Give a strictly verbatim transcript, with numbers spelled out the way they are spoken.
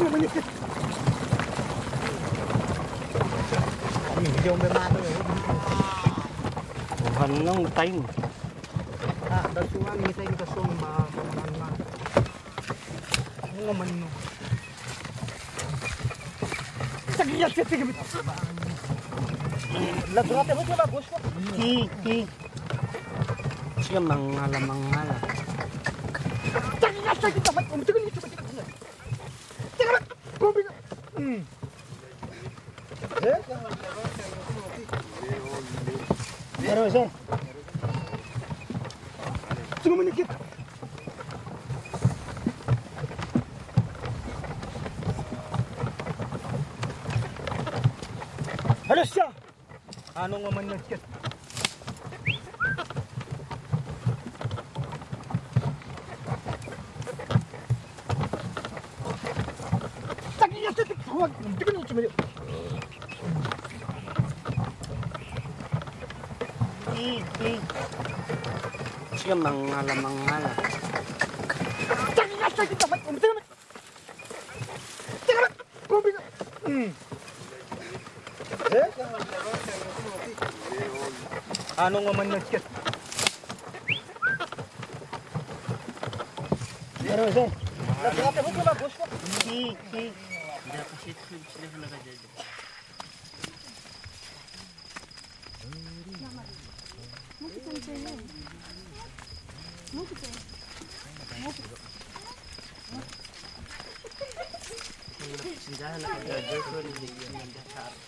Video bermata ya. Tuhan lang time. Ah, dasuan kita yung kasong ba mga mga manino. Sagiyat siya tigil. Ladrate mo ba bos ko? Hi, hi. Siya mangala mangala. Sagiyat siya kita mat umtigon ni coba kita. Tingnan. Gobi. Hmm. Eh? Ano siya? Tunggu menikit. Halos siya. Ano nga man nagkit? Tagiya sa tigawag. Hindi ko nang sumili. Hi, hi. Siya mangala mangala. Tagiya sa kita mat umtigon. Tingnan. Gobi. Hmm. Eh? Ano nga man nagkit? Ano siya? Ladrate mo ba bos ko? Hi, hi. Hindi ako shit sila sila ka dyan. Sindahan na kagad.